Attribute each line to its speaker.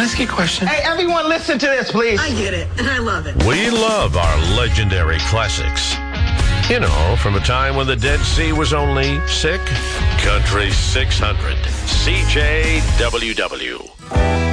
Speaker 1: ask you a question?
Speaker 2: Hey, everyone, listen to this, please.
Speaker 3: I get it, and I love it.
Speaker 4: We love our legendary classics. You know, from a time when the Dead Sea was only sick. Country 600. CJWW.